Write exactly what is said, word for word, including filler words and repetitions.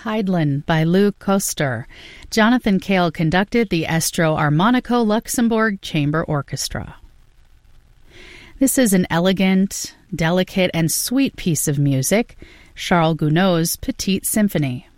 Heidlin by Lou Koster. Jonathan Cale conducted the Estro Armonico Luxembourg Chamber Orchestra. This is an elegant, delicate, and sweet piece of music, Charles Gounod's Petite Symphony.